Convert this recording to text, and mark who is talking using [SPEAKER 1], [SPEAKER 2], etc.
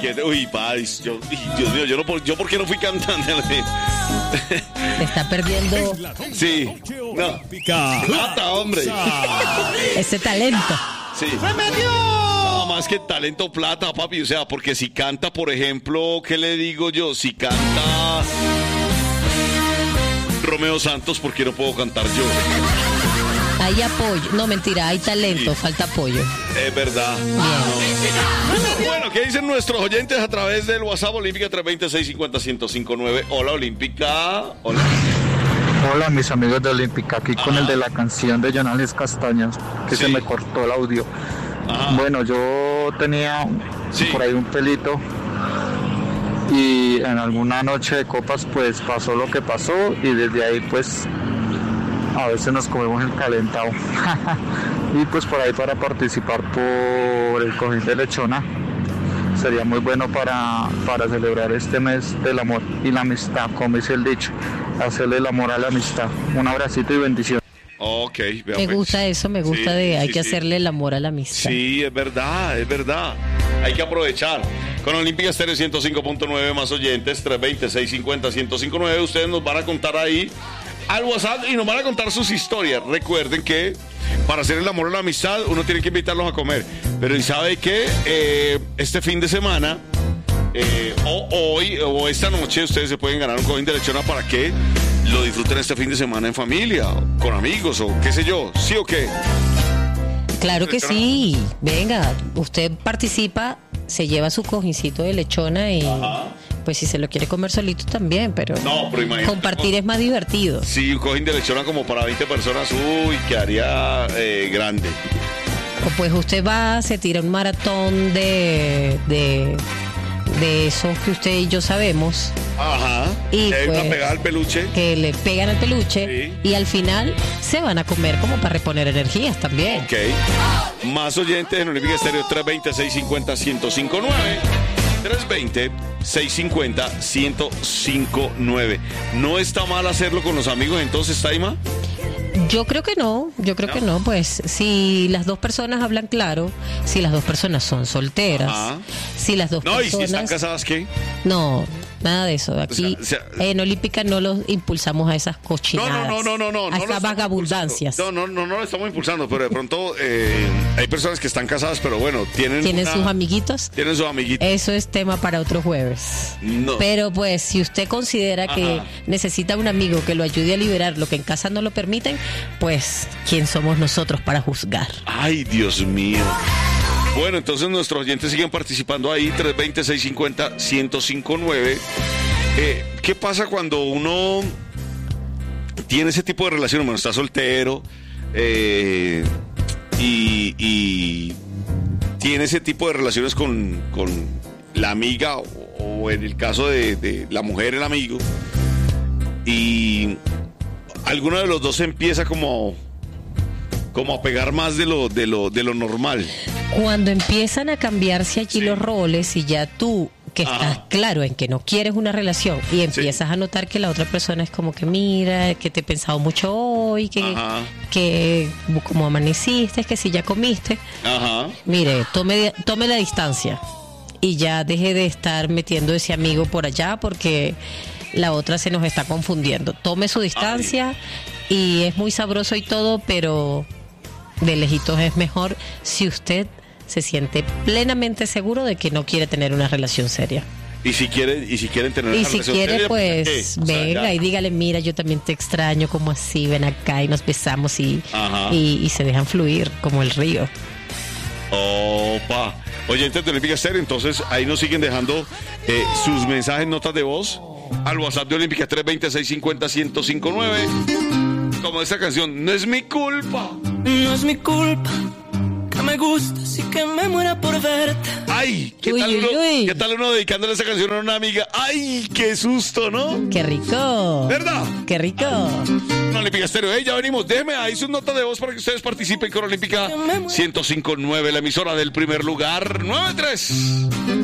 [SPEAKER 1] Uy, Pais, Dios mío, yo por qué no fui cantante.
[SPEAKER 2] Se está perdiendo.
[SPEAKER 1] Sí, no. Plata, hombre.
[SPEAKER 2] Ese talento.
[SPEAKER 1] Sí. No, más que talento, plata, papi. O sea, porque si canta, por ejemplo, ¿qué le digo yo? Si canta Romeo Santos, ¿por qué no puedo cantar yo?
[SPEAKER 2] Hay apoyo. No, mentira, hay talento, falta apoyo.
[SPEAKER 1] Es verdad. Bueno, ¿qué dicen nuestros oyentes a través del WhatsApp Olímpica 320-650-1059? Hola, Olímpica. Hola.
[SPEAKER 3] Hola, mis amigos de Olímpica, aquí con el de la canción de Jonales Castaños, que se me cortó el audio. Bueno, yo tenía por ahí un pelito y en alguna noche de copas pues pasó lo que pasó y desde ahí pues a veces nos comemos el calentado. Y pues por ahí para participar por el cojín de lechona sería muy bueno para celebrar este mes del amor y la amistad, como dice el dicho, hacerle el amor a la amistad. Un abracito y bendición.
[SPEAKER 1] Ok,
[SPEAKER 2] me gusta eso, me gusta hay que hacerle el amor a la amistad.
[SPEAKER 1] Sí, es verdad. Hay que aprovechar. Con Olímpica Estéreo 105.9 más oyentes, 320-650-1059. Ustedes nos van a contar ahí al WhatsApp y nos van a contar sus historias. Recuerden que para hacer el amor a la amistad uno tiene que invitarlos a comer. Pero ¿y sabe qué? Este fin de semana o hoy o esta noche ustedes se pueden ganar un cojín de lechona para que lo disfruten este fin de semana en familia, con amigos o qué sé yo. ¿Sí o qué?
[SPEAKER 2] Claro que sí. Venga, usted participa, se lleva su cojincito de lechona y pues si se lo quiere comer solito también, pero compartir es más divertido. Sí,
[SPEAKER 1] un cojín de lechona como para 20 personas, quedaría grande.
[SPEAKER 2] O pues usted va, se tira un maratón de esos que usted y yo sabemos. Y
[SPEAKER 1] que
[SPEAKER 2] pues,
[SPEAKER 1] hay una pegada al peluche.
[SPEAKER 2] Que le pegan al peluche y al final se van a comer como para reponer energías también.
[SPEAKER 1] Ok. Más oyentes en Olímpica Estéreo 320-650-1059. 320-650-1059. ¿No está mal hacerlo con los amigos entonces, Taima?
[SPEAKER 2] Yo creo que no, pues si las dos personas hablan claro, si las dos personas son solteras, si las dos personas...
[SPEAKER 1] ¿Y si están casadas qué?
[SPEAKER 2] No, nada de eso. Aquí en Olímpica no los impulsamos a esas cochinadas.
[SPEAKER 1] No.
[SPEAKER 2] A esas vagabundancias.
[SPEAKER 1] No lo estamos impulsando, pero de pronto hay personas que están casadas, pero bueno, tienen
[SPEAKER 2] sus amiguitos.
[SPEAKER 1] Tienen sus amiguitos.
[SPEAKER 2] Eso es tema para otro jueves. No. Pero pues, si usted considera que necesita un amigo que lo ayude a liberar lo que en casa no lo permiten, pues, ¿quién somos nosotros para juzgar?
[SPEAKER 1] Ay, Dios mío. Bueno, entonces nuestros oyentes siguen participando ahí, 320-650-1059. ¿Qué pasa cuando uno tiene ese tipo de relación? Bueno, está soltero y tiene ese tipo de relaciones con la amiga o en el caso de la mujer, el amigo, y alguno de los dos empieza como a pegar más de lo normal.
[SPEAKER 2] Cuando empiezan a cambiarse allí los roles y ya tú, que estás claro en que no quieres una relación y empiezas a notar que la otra persona es como que mira, que te he pensado mucho hoy, que como amaneciste, que si ya comiste, mire, tome la distancia y ya deje de estar metiendo ese amigo por allá porque la otra se nos está confundiendo. Tome su distancia y es muy sabroso y todo, pero de lejitos es mejor si usted se siente plenamente seguro de que no quiere tener una relación seria.
[SPEAKER 1] Y si quieren tener una relación seria,
[SPEAKER 2] pues venga y dígale, mira, yo también te extraño, como así, ven acá y nos besamos y se dejan fluir como el río.
[SPEAKER 1] Opa. Oyentes de Olímpica Estéreo, entonces ahí nos siguen dejando sus mensajes, notas de voz al WhatsApp de Olímpica 320-650-1059. Como esta canción, no es mi culpa.
[SPEAKER 4] No es mi culpa que me gustes y que me muera por verte.
[SPEAKER 1] Ay, ¿qué tal uno dedicándole esa canción a una amiga? Ay, qué susto, ¿no?
[SPEAKER 2] Qué rico.
[SPEAKER 1] ¿Verdad?
[SPEAKER 2] Qué rico.
[SPEAKER 1] Olímpica Estéreo, ya venimos. Déjeme ahí sus notas de voz para que ustedes participen con Olímpica 105.9, la emisora del primer lugar. 93.